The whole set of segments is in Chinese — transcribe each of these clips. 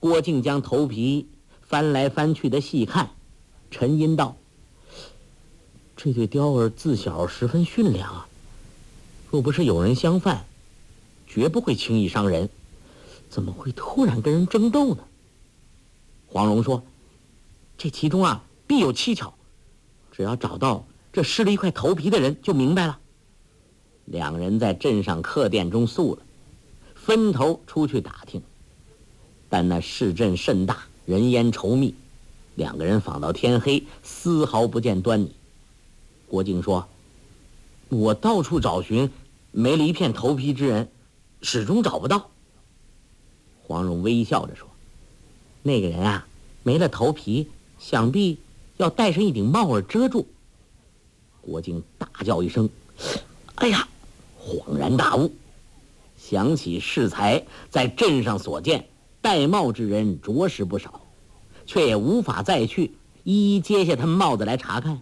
郭靖将头皮翻来翻去的细看，沉吟道：“这对雕儿自小十分驯良啊，若不是有人相犯，绝不会轻易伤人，怎么会突然跟人争斗呢？”黄蓉说：“这其中啊，必有蹊跷，只要找到这失了一块头皮的人，就明白了。”两人在镇上客店中宿了，分头出去打听。但那市镇甚大，人烟稠密，两个人访到天黑，丝毫不见端倪。郭靖说：“我到处找寻，没了一片头皮之人，始终找不到。”黄蓉微笑着说：“那个人啊，没了头皮，想必要戴上一顶帽儿遮住。”郭靖大叫一声：“哎呀！”恍然大悟，想起适才在镇上所见戴帽之人着实不少，却也无法再去一一揭下他们帽子来查看。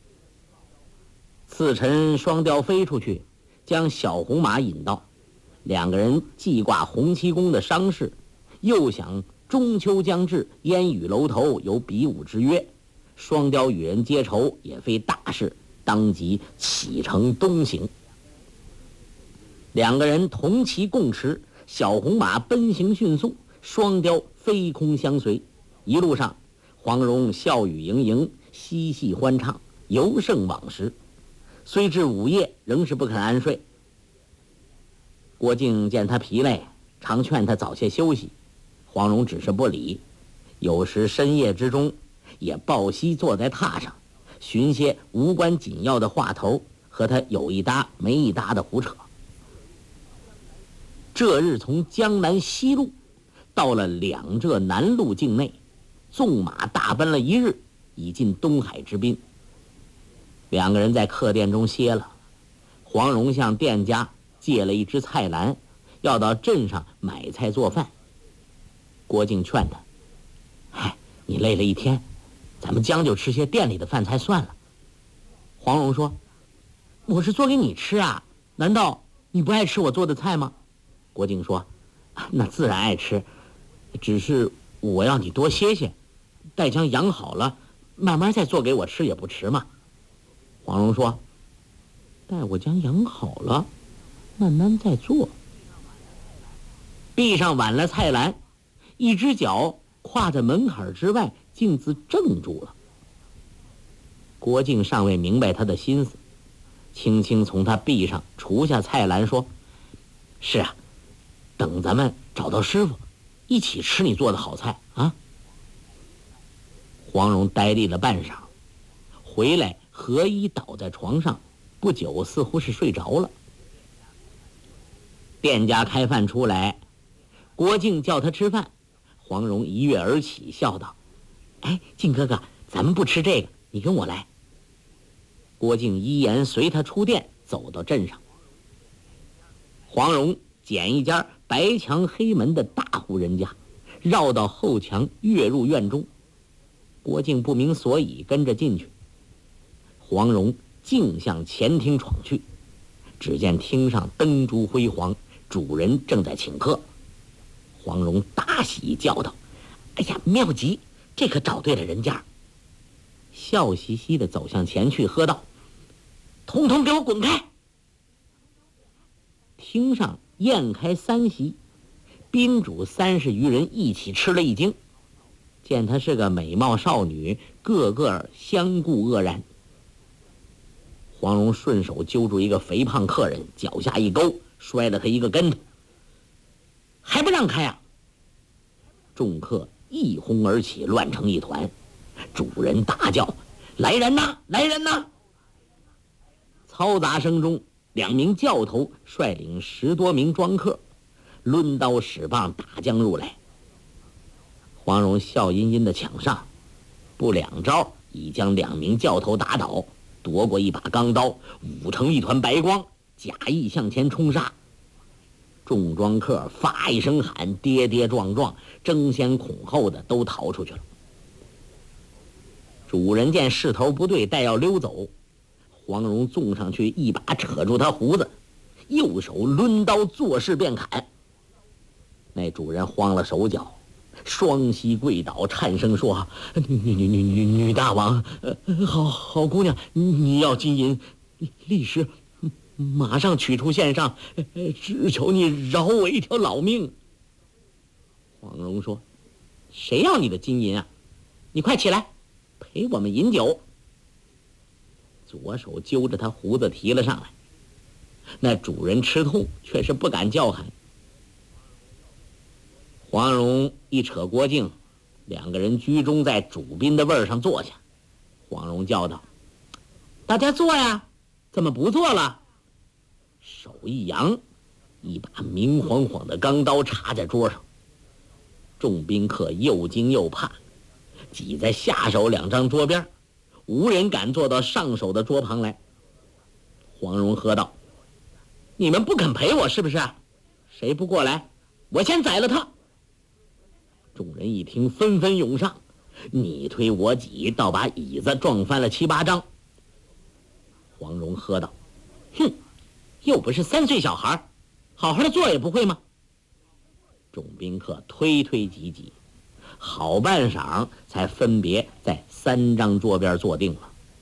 次晨双雕飞出去，将小红马引到，两个人既挂洪七公的伤势，又想中秋将至，烟雨楼头有比武之约，双雕与人结仇也非大事，当即启程东行。两个人同骑共驰，小红马奔行迅速，双雕飞空相随。一路上，黄蓉笑语盈盈，嬉戏欢唱，尤胜往时。虽至午夜，仍是不肯安睡。郭靖见他疲累，常劝他早些休息，黄蓉只是不理。有时深夜之中，也抱膝坐在榻上，寻些无关紧要的话头，和他有一搭没一搭的胡扯。这日从江南西路到了两浙南路境内，纵马大奔了一日，已进东海之滨。两个人在客店中歇了，黄蓉向店家借了一只菜篮，要到镇上买菜做饭。郭靖劝他：“嗨，你累了一天，咱们将就吃些店里的饭菜算了。”黄蓉说：“我是做给你吃啊，难道你不爱吃我做的菜吗？”郭靖说：“那自然爱吃，只是我要你多歇歇，待将养好了，慢慢再做给我吃也不迟嘛。”黄蓉说：“待我将养好了，慢慢再做。”壁上挽了菜篮，一只脚跨在门槛之外，径自怔住了。郭靖尚未明白他的心思，轻轻从他臂上除下菜篮，说：“是啊，等咱们找到师傅，一起吃你做的好菜啊。”黄蓉呆立了半晌，回来合衣倒在床上，不久似乎是睡着了。店家开饭出来，郭靖叫他吃饭，黄蓉一跃而起，笑道：“哎，靖哥哥，咱们不吃这个，你跟我来。”郭靖依言随他出店，走到镇上。黄蓉捡一家白墙黑门的大户人家，绕到后墙，跃入院中。郭靖不明所以，跟着进去。黄蓉径向前厅闯去，只见厅上灯烛辉煌，主人正在请客。黄蓉大喜，叫道：“哎呀，妙极，这可找对了人家。”笑嘻嘻地走向前去，喝道：“统统给我滚开！”厅上宴开3席，宾主30余人一起吃了一惊，见她是个美貌少女，个个相顾愕然。黄蓉顺手揪住一个肥胖客人，脚下一勾，摔了他一个跟头。“还不让开啊！”众客一哄而起，乱成一团。主人大叫：“来人呐，来人呐！”嘈杂声中，2名教头率领10多名庄客，抡刀使棒打将入来。黄蓉笑吟吟地抢上，不2招已将2名教头打倒，夺过一把钢刀，舞成一团白光，假意向前冲杀。众庄客发一声喊，跌跌撞撞，争先恐后的都逃出去了。主人见势头不对，待要溜走，黄蓉纵上去，一把扯住他胡子，右手抡刀作势便砍。那主人慌了手脚， 双膝跪倒，颤声说：“女大王，好姑娘，你要金银，立时马上取出献上，只求你饶我一条老命。”黄蓉说：“谁要你的金银啊？你快起来，陪我们饮酒。”左手揪着他胡子提了上来，那主人吃痛，却是不敢叫喊。黄蓉一扯郭靖，两个人居中在主宾的位儿上坐下。黄蓉叫道：“大家坐呀，怎么不坐了？”手一扬，一把明晃晃的钢刀插在桌上。众宾客又惊又怕，挤在下手两张桌边，无人敢坐到上手的桌旁来。黄蓉喝道：“你们不肯陪我是不是？谁不过来，我先宰了他！”众人一听，纷纷涌上，你推我挤，倒把椅子撞翻了7、8张。黄蓉喝道：“哼，又不是3岁小孩，好好的坐也不会吗？”众宾客推推挤挤，好半晌才分别在3张桌边坐定了。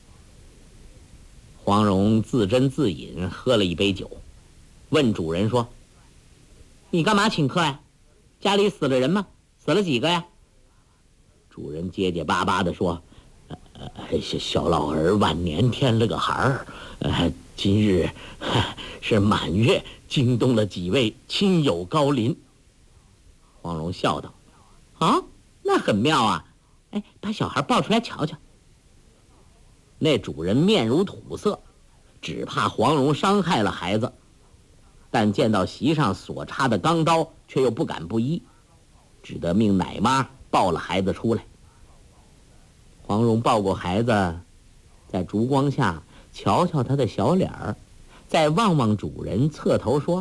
黄蓉自斟自饮，喝了一杯酒，问主人说：“你干嘛请客呀？家里死了人吗？死了几个呀？”主人结结巴巴地说：“小老儿晚年添了个孩儿，今日是满月，惊动了几位亲友高临。”黄蓉笑道：“啊，那很妙啊！把小孩抱出来瞧瞧。”那主人面如土色，只怕黄蓉伤害了孩子，但见到席上所插的钢刀，却又不敢不依，只得命奶妈抱了孩子出来。黄蓉抱过孩子，在烛光下瞧瞧他的小脸儿，再望望主人，侧头说：“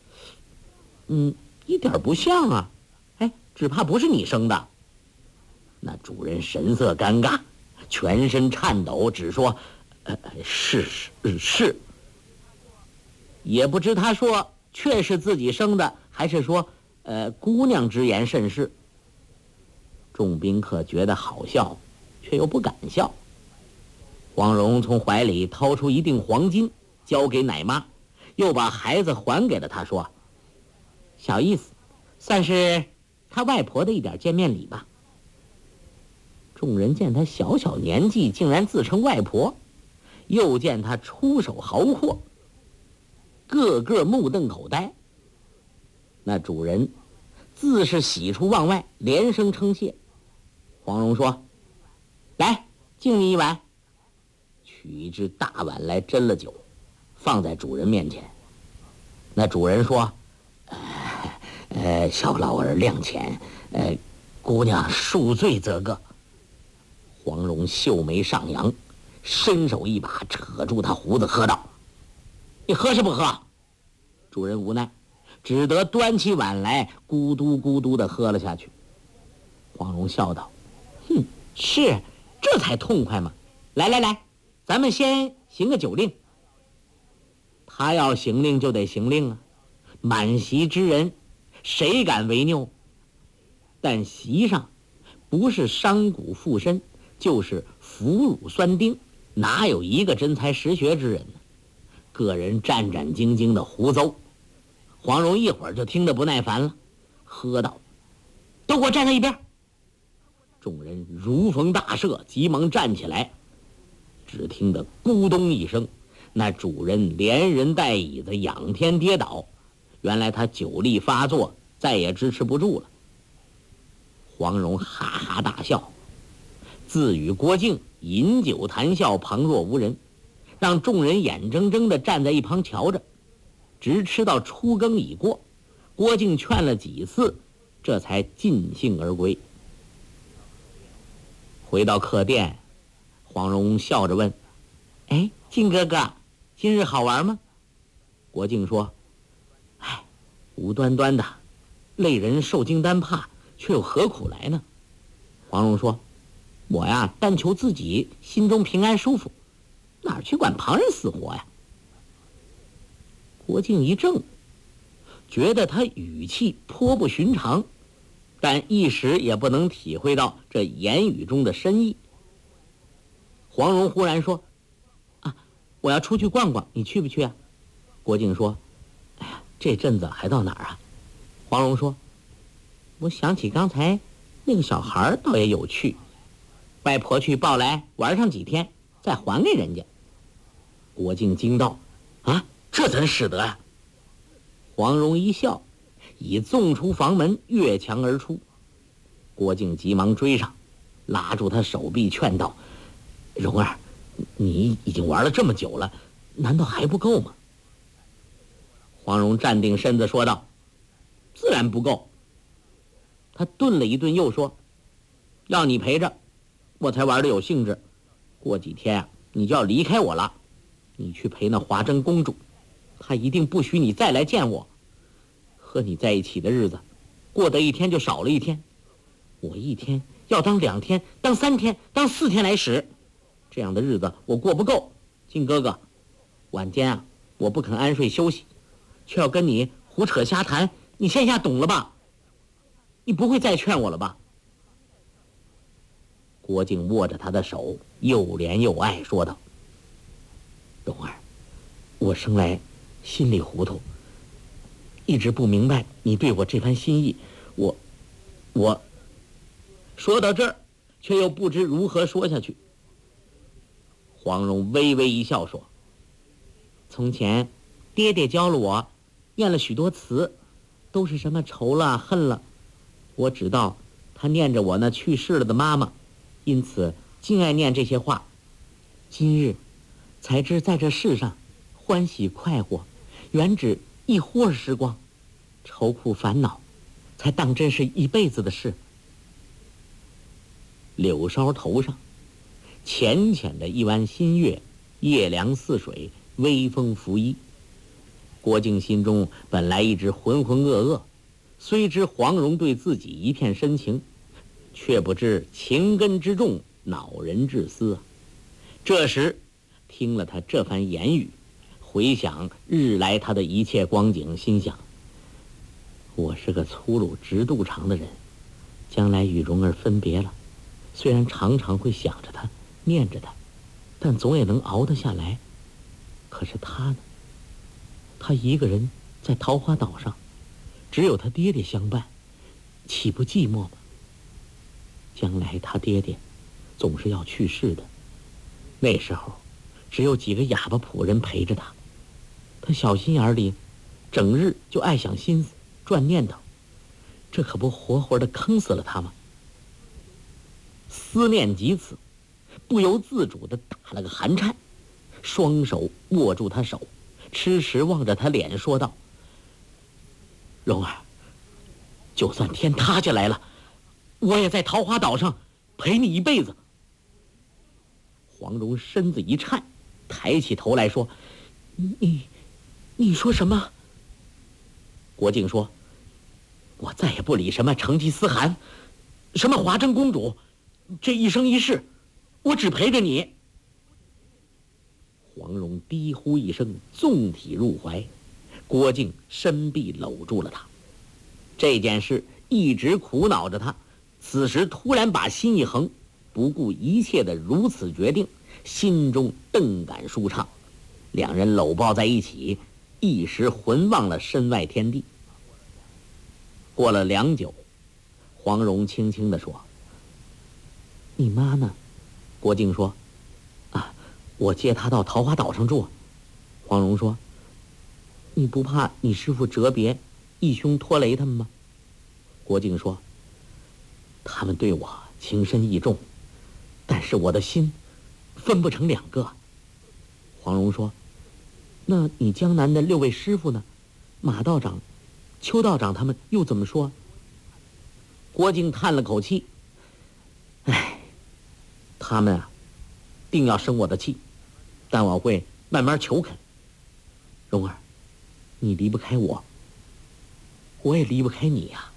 一点不像啊，只怕不是你生的。”那主人神色尴尬，全身颤抖，只说：“是。”也不知他说确是自己生的，还是说姑娘之言甚是。众宾客觉得好笑，却又不敢笑。黄蓉从怀里掏出一锭黄金，交给奶妈，又把孩子还给了他，说：“小意思，算是他外婆的一点见面礼吧。”众人见他小小年纪竟然自称外婆，又见他出手豪阔，个个目瞪口呆。那主人自是喜出望外，连声称谢。黄蓉说：“来，敬你一碗。”取一只大碗来斟了酒，放在主人面前。那主人说：“小老儿量浅，姑娘恕罪则个。”黄蓉秀眉上扬，伸手一把扯住他胡子，喝道：“你喝是不喝？”主人无奈，只得端起碗来，咕嘟咕嘟地喝了下去。黄蓉笑道：“是，这才痛快嘛！来，咱们先行个酒令。”他要行令就得行令啊，满席之人，谁敢违拗？但席上不是商贾富绅，就是腐乳酸丁，哪有一个真才实学之人呢？个人战战兢兢的胡诌。黄蓉一会儿就听得不耐烦了，喝道：“都给我站在一边！”众人如逢大赦，急忙站起来。只听得咕咚一声，那主人连人带椅子仰天跌倒，原来他酒力发作，再也支持不住了。黄蓉哈哈大笑，自与郭靖饮酒谈笑，旁若无人，让众人眼睁睁地站在一旁瞧着，直吃到初更已过。郭靖劝了几次，这才尽兴而归。回到客店，黄蓉笑着问：“靖哥哥，今日好玩吗？”郭靖说：“无端端的，累人受惊单怕，却又何苦来呢？”黄蓉说：“我呀，但求自己心中平安舒服，哪儿去管旁人死活呀？”郭靖一怔，觉得他语气颇不寻常， 但一时也不能体会到这言语中的深意。黄蓉忽然说：“啊，我要出去逛逛，你去不去啊？”郭靖说：“哎呀，这阵子还到哪儿啊？”黄蓉说：“我想起刚才那个小孩倒也有趣，外婆去抱来玩上几天，再还给人家。”郭靖惊道：“啊，这怎使得啊？”黄蓉一笑，已纵出房门，越墙而出。郭靖急忙追上，拉住他手臂劝道：“蓉儿，你已经玩了这么久了，难道还不够吗？”黄蓉站定身子说道：“自然不够。”他顿了一顿，又说：“要你陪着，我才玩得有兴致。过几天啊，你就要离开我了。你去陪那华筝公主，她一定不许你再来见我。和你在一起的日子，过得一天就少了一天。我一天要当2天，当3天，当4天来使。这样的日子我过不够。靖哥哥，晚间啊，我不肯安睡休息，却要跟你胡扯瞎谈，你现下懂了吧？你不会再劝我了吧？”郭靖握着他的手，又怜又爱，说道：“蓉儿，我生来心里糊涂，一直不明白你对我这番心意。我说到这儿，却又不知如何说下去。”黄蓉微微一笑说：“从前爹爹教了我，念了许多词，都是什么愁了恨了。我只道他念着我那去世了的妈妈，因此竟爱念这些话。今日才知在这世上，欢喜快活原只一忽儿时光，愁苦烦恼才当真是一辈子的事。”柳梢头上浅浅的一弯新月，夜凉似水，微风拂衣。郭靖心中本来一直浑浑噩噩，虽知黄蓉对自己一片深情，却不知情根之重，恼人至思啊。这时听了他这番言语，回想日来他的一切光景，心想：我是个粗鲁直肚肠的人，将来与蓉儿分别了，虽然常常会想着他，念着他，但总也能熬得下来。可是他呢？他一个人在桃花岛上，只有他爹爹相伴，岂不寂寞吗？将来他爹爹总是要去世的，那时候只有几个哑巴仆人陪着他，他小心眼里整日就爱想心思，转念头，这可不活活的坑死了他吗？思念及此，不由自主地打了个寒颤，双手握住他手，痴痴望着他脸，说道：蓉儿，就算天塌下来了，我也在桃花岛上陪你一辈子。黄蓉身子一颤，抬起头来说：你说什么？郭靖说：我再也不理什么成吉思汗，什么华筝公主，这一生一世，我只陪着你。黄蓉低呼一声，纵体入怀，郭靖伸臂搂住了他。这件事一直苦恼着他，此时突然把心一横，不顾一切的如此决定，心中顿感舒畅。两人搂抱在一起，一时魂忘了身外天地。过了良久，黄蓉轻轻地说：你妈呢？郭靖说：我接她到桃花岛上住。黄蓉说：你不怕你师父折别，义兄拖累他们吗？郭靖说：他们对我情深义重，但是我的心分不成2个。黄蓉说：那你江南的6位师傅呢？马道长、邱道长他们又怎么说？郭靖叹了口气：他们啊，定要生我的气，但我会慢慢求肯。蓉儿，你离不开我，我也离不开你呀。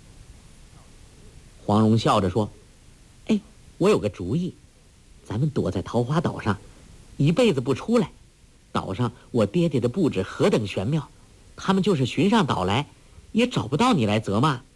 黄蓉笑着说：我有个主意，咱们躲在桃花岛上，一辈子不出来。岛上我爹爹的布置何等玄妙，他们就是寻上岛来，也找不到你来责骂。